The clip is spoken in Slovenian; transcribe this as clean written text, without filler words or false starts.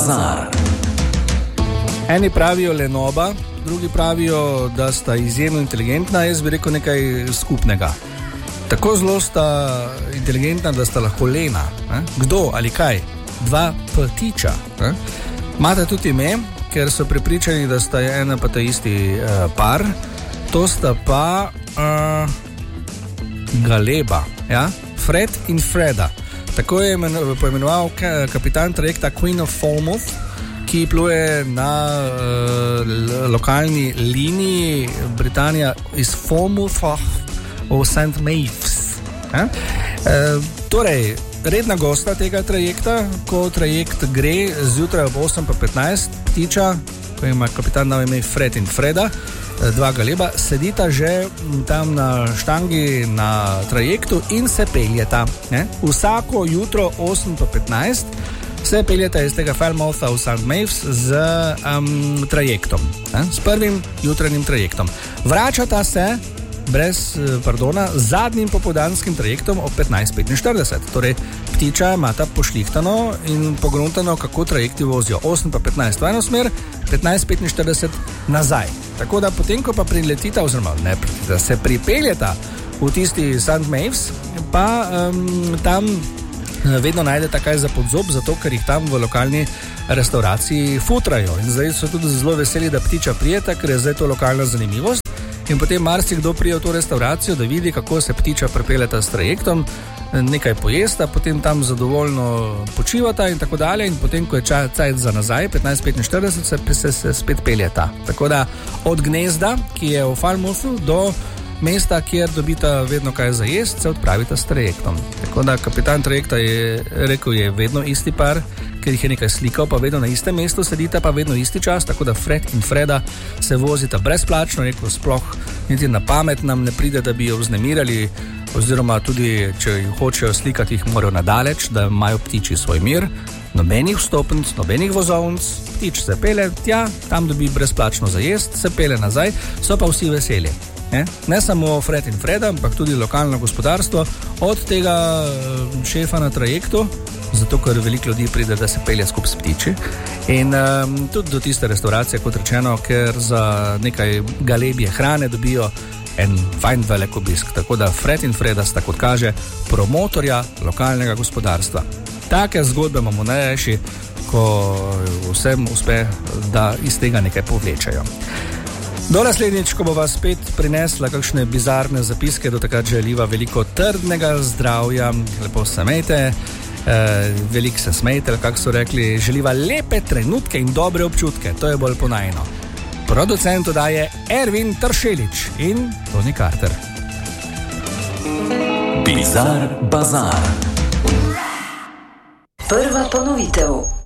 bazar. Eni pravijo lenoba, drugi pravijo, da sta izjemno inteligentna, jaz bi rekel nekaj skupnega. Tako zelo sta inteligentna, da sta lahko lena. Kdo ali kaj? Dva ptiča. Imate tudi ime, ker so prepričani, da sta ena pa ta isti par. To sta pa galeba, ja? Fred in Freda. Tako je poimenoval kapitan trajekta Queen of Falmouth, ki pluje na lokalni liniji Britanija iz Falmouth v St. Mawes. Torej, redna gosta tega trajekta, ko trajekt gre zjutraj ob 8:15, ptiča, ko ima kapitan na ime Fred in Freda, dva galeba, sedita že tam na štangi na trajektu in se peljeta. Vsako jutro 8:15 se peljeta iz tega Falmoutha v St. Mawes z trajektom, s prvim jutranjim trajektom. Vračata se brez pardona zadnjim popoldanskim trajektom ob 15:45. Torej, ptiča imata pošlihtano in pogruntano, kako trajekti vozijo. 8:15 v eno smer, 15:45 nazaj. Tako da potem, ko pa priletita, oziroma ne priletita, se pripeljeta v tisti St. Mawes, pa tam vedno najdeta kaj za podzob, zato ker jih tam v lokalni restauraciji futrajo. In zdaj so tudi zelo veseli, da ptiča prijeta, ker je zdaj to lokalna zanimivost. In potem marsikdo prije v to restauracijo, da vidi, kako se ptiča pripeljeta s trajektom, nekaj pojesta, potem tam zadovoljno počivata in tako dalje. In potem, ko je cajt za nazaj, 15:45, se spet peljeta. Tako da od gnezda, ki je v Falmouthu, do mesta, kjer dobita vedno kaj za jest, se odpravita s trajektom. Tako da kapitan trajekta je rekel, je vedno isti par, ker jih je nekaj slikal, pa vedno na istem mestu sedita, pa vedno isti čas, tako da Fred in Freda se vozita brezplačno, rekel, sploh niti na pamet nam ne pride, da bi jo vznemirali, oziroma tudi, če jih hočejo slikati, jih morajo nadaleč, da imajo ptiči svoj mir, nobenih vstopnic, nobenih vozovnic, ptič se pele tja, tam dobi brezplačno za jest, se pele nazaj, so pa vsi veseli. Ne samo Fred in Freda, ampak tudi lokalno gospodarstvo, od tega šefa na trajektu, zato ker veliko ljudi pride, da se pelje skupaj s ptiči, in tudi do tiste restauracije, kot rečeno, ker za nekaj galebje hrane dobijo en fajn velik obisk. Tako da Fred in Freda sta, kot kaže, promotorja lokalnega gospodarstva. Take zgodbe imamo najrajši, ko vsem uspe, da iz tega nekaj povlečajo. Do naslednjič, ko bo vas spet prinesla kakšne bizarne zapiske, do takrat želiva veliko trdnega zdravja, lepo se smejte, veliko se smejte, kako so rekli, želiva lepe trenutke in dobre občutke, to je bolj ponajno. Producent oddaje Ervin Tršelič in Toni Carter. Bizar bazar. Prva ponovitev.